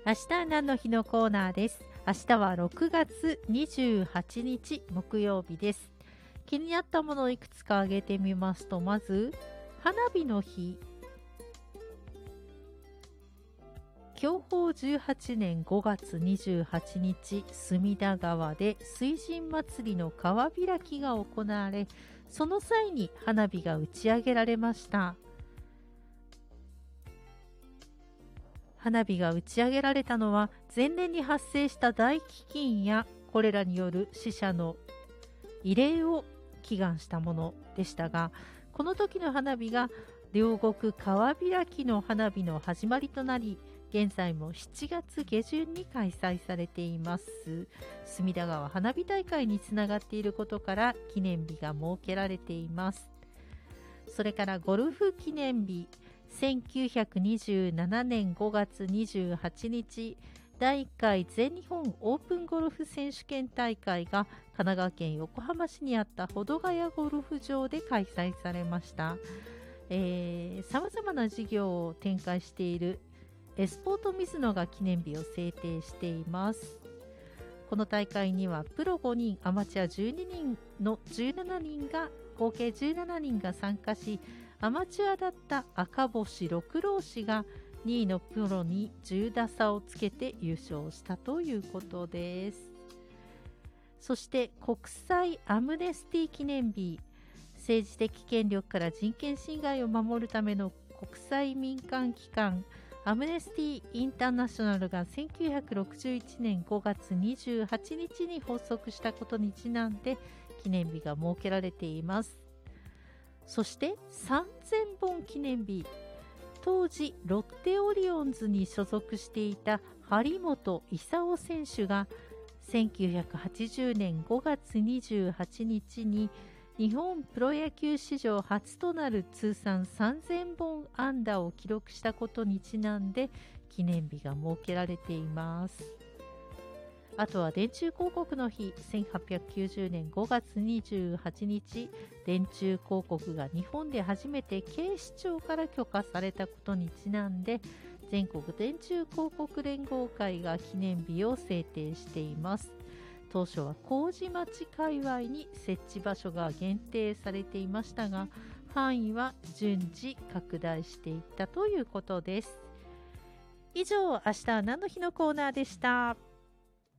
明日は何の日のコーナーです。明日は6月28日木曜日です。気になったものをいくつか挙げてみますと、まず花火の日。享保18年5月28日、隅田川で水神祭りの川開きが行われ、その際に花火が打ち上げられました。花火が打ち上げられたのは、前年に発生した大飢饉やコレラによる死者の慰霊を祈願したものでしたが、この時の花火が両国川開きの花火の始まりとなり、現在も7月下旬に開催されています。隅田川花火大会につながっていることから記念日が設けられています。それからゴルフ記念日。1927年5月28日、第1回全日本オープンゴルフ選手権大会が神奈川県横浜市にあった保土ヶ谷ゴルフ場で開催されました。さまざまな事業を展開しているエスポートミズノが記念日を制定しています。この大会にはプロ5人、アマチュア12人の合計17人が参加し、アマチュアだった赤星六郎氏が2位のプロに10打差をつけて優勝したということです。そして国際アムネスティ記念日。政治的権力から人権侵害を守るための国際民間機関アムネスティ・インターナショナルが1961年5月28日に発足したことにちなんで記念日が設けられています。そして3000本記念日。当時ロッテオリオンズに所属していた張本勲選手が1980年5月28日に日本プロ野球史上初となる通算3000本安打を記録したことにちなんで記念日が設けられています。あとは電柱広告の日。1890年5月28日、電柱広告が日本で初めて警視庁から許可されたことにちなんで、全国電柱広告連合会が記念日を制定しています。当初は麹町界隈に設置場所が限定されていましたが、範囲は順次拡大していったということです。以上、明日は何の日のコーナーでした。